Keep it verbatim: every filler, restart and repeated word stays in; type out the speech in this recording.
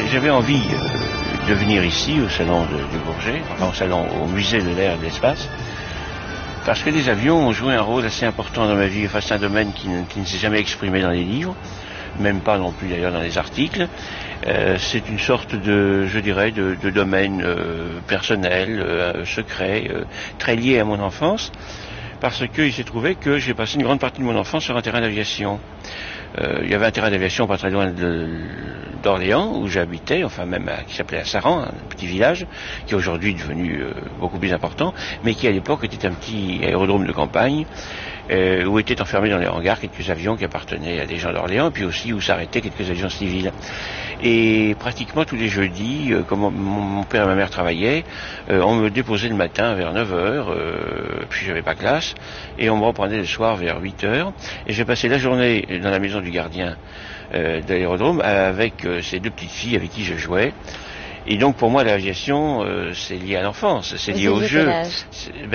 j'avais envie euh, de venir ici, au salon de, de Bourget, enfin au salon, au musée de l'air et de l'espace, parce que les avions ont joué un rôle assez important dans ma vie. Enfin, c'est un domaine qui ne, qui ne s'est jamais exprimé dans les livres, même pas non plus d'ailleurs dans les articles. Euh, c'est une sorte de, je dirais, de, de domaine euh, personnel, euh, secret, euh, très lié à mon enfance, parce qu'il s'est trouvé que j'ai passé une grande partie de mon enfance sur un terrain d'aviation. Euh, il y avait un terrain d'aviation pas très loin de, d'Orléans, où j'habitais, enfin même à, qui s'appelait à Saran, un petit village, qui est aujourd'hui devenu euh, beaucoup plus important, mais qui à l'époque était un petit aérodrome de campagne, euh, où étaient enfermés dans les hangars quelques avions qui appartenaient à des gens d'Orléans, et puis aussi où s'arrêtaient quelques avions civils. Et pratiquement tous les jeudis, euh, comme mon, mon père et ma mère travaillaient, euh, on me déposait le matin vers neuf heures, euh, puis j'avais pas classe, et on me reprenait le soir vers huit heures, et j'ai passé la journée dans la maison du gardien euh, de l'aérodrome avec euh, ces deux petites filles avec qui je jouais. Et donc pour moi l'aviation, euh, c'est lié à l'enfance, c'est lié au jeu.